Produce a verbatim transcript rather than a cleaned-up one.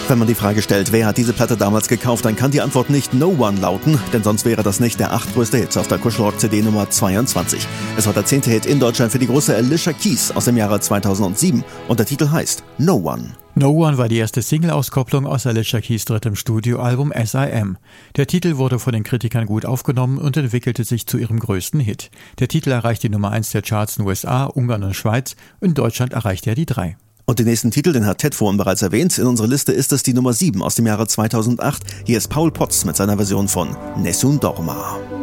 Wenn man die Frage stellt, wer hat diese Platte damals gekauft, dann kann die Antwort nicht No One lauten, denn sonst wäre das nicht der achtgrößte Hit auf der Kuschelrock-C D Nummer zweiundzwanzig. Es war der zehnte Hit in Deutschland für die große Alicia Keys aus dem Jahre zweitausendsieben und der Titel heißt No One. No One war die erste Single-Auskopplung aus Alicia Keys drittem Studioalbum S I M. Der Titel wurde von den Kritikern gut aufgenommen und entwickelte sich zu ihrem größten Hit. Der Titel erreicht die Nummer eins der Charts in U S A, Ungarn und Schweiz. In Deutschland erreichte er die drei. Und den nächsten Titel, den hat Ted vorhin bereits erwähnt. In unserer Liste ist es die Nummer sieben aus dem Jahre zweitausendacht. Hier ist Paul Potts mit seiner Version von Nessun Dorma.